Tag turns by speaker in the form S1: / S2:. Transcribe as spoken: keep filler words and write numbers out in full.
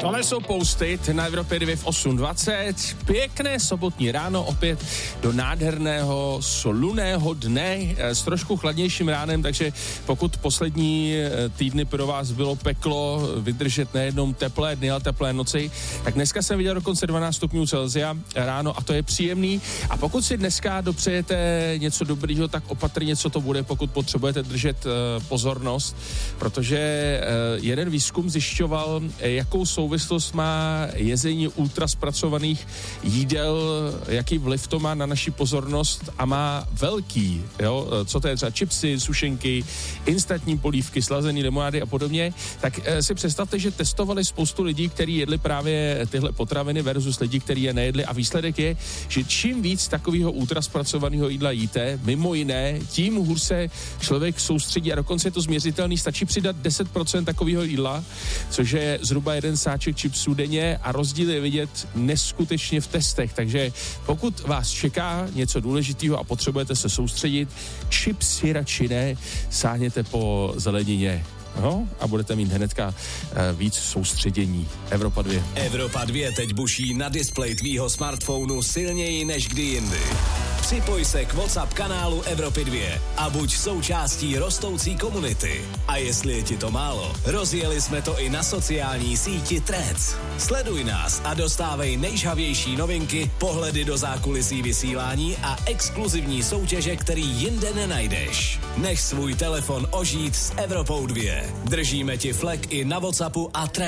S1: Tohle jsou Posty na Evropě dva v osm dvacet. Pěkné sobotní ráno opět do nádherného slunného dne s trošku chladnějším ránem, takže pokud poslední týdny pro vás bylo peklo vydržet nejenom teplé dny, ale teplé noci, tak dneska jsem viděl dokonce dvanáct stupňů Celsia ráno a to je příjemný. A pokud si dneska dopřejete něco dobrýho, tak opatrně, co to bude, pokud potřebujete držet uh, pozornost, protože uh, jeden výzkum zjišťoval, jakou souvislost má jezení ultraspracovaných jídel, jaký vliv to má na naši pozornost a má velký, jo, co to je třeba chipsy, sušenky, instantní polívky, slazený limonády a podobně, tak uh, si představte, že testovali spoustu lidí, kteří jedli právě tyhle potraviny versus lidi, kteří je nejedli a výsledek je, že čím víc takového ultraspracovaného jídla jíte, mimo jiné, tím hůř se člověk soustředí a dokonce je to změřitelný, stačí přidat deset procent takového jídla, což je zhruba jeden sáček chipsů denně a rozdíl je vidět neskutečně v testech, takže pokud vás čeká něco důležitého a potřebujete se soustředit, chipsy radši ne, sáhněte po zelenině. No, a budete mít hnedka uh, víc soustředění. Evropa dva.
S2: Evropa dva teď buší na displeji tvýho smartphonu silněji než kdy jindy. Připoj se k WhatsApp kanálu Evropy dva a buď součástí rostoucí komunity. A jestli je ti to málo, rozjeli jsme to i na sociální síti Threads. Sleduj nás a dostávej nejžhavější novinky, pohledy do zákulisí vysílání a exkluzivní soutěže, který jinde nenajdeš. Nech svůj telefon ožít s Evropou dva. Držíme ti flek i na WhatsAppu a Threads.